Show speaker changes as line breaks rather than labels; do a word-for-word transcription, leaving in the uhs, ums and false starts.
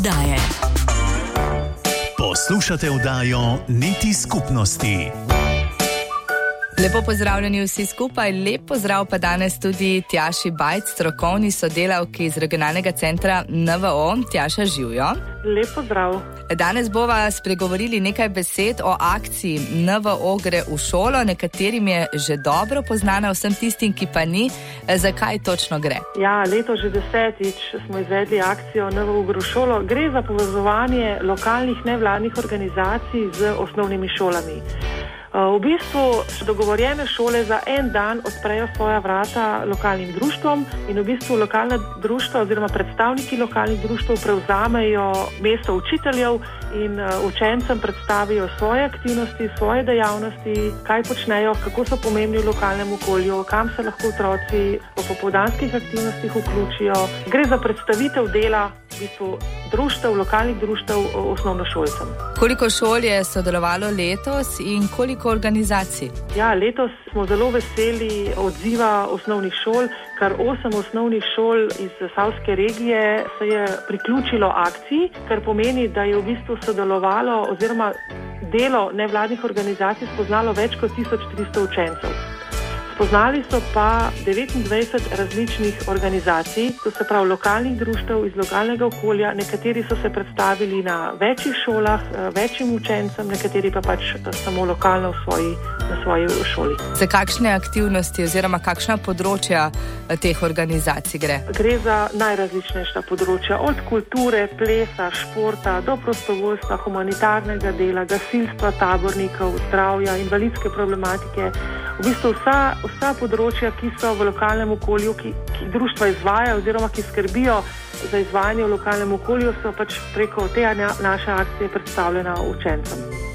daje. Poslušate oddajo Niti skupnosti.
Lepo pozdravljeni vsi skupaj, lep pozdrav pa danes tudi Tjaši Bajc, strokovni sodelavki iz regionalnega centra N V O. Tjaša, živjo.
Lep pozdrav.
Danes bova spregovorili nekaj besed o akciji N V O gre v šolo, nekaterim je že dobro poznana, vsem tistim, ki pa ni. Zakaj točno gre?
Ja, leto že desetič smo izvedli akcijo N V O gre v šolo. Gre za povezovanje lokalnih nevladnih organizacij z osnovnimi šolami. V bistvu dogovorjene šole za en dan odprejo svoja vrata lokalnim društvom in v bistvu lokalna društva oziroma predstavniki lokalnih društv prevzamejo mesto učiteljev in učencem predstavijo svoje aktivnosti, svoje dejavnosti, kaj počnejo, kako so pomembni v lokalnem okolju, kam se lahko otroci po popoldanskih aktivnostih vključijo. Gre za predstavitev dela v bistvu društev, lokalnih društev osnovnošolcem.
Koliko šol je sodelovalo letos in koliko organizacij?
Ja, letos smo zelo veseli odziva osnovnih šol, kar osem osnovnih šol iz Zasavske regije se je priključilo akciji, kar pomeni, da je v bistvu sodelovalo oziroma delo nevladnih organizacij spoznalo več kot tisoč tristo učencev. Spoznali so pa devetindvajset različnih organizacij, to se pravi lokalnih društev iz lokalnega okolja, nekateri so se predstavili na večjih šolah, večjim učencem, nekateri pa pač samo lokalno v svoji, na svoji šoli.
Za kakšne aktivnosti oziroma kakšna področja teh organizacij gre?
Gre za najrazličnejša področja, od kulture, plesa, športa, do prostovoljstva, humanitarnega dela, gasilstva, tabornikov, zdravja, invalidske problematike. V bistvu vsa, vsa področja, ki so v lokalnem okolju, ki, ki društva izvaja oziroma ki skrbijo za izvajanje v lokalnem okolju, so pač preko te naše akcije predstavljena učencem.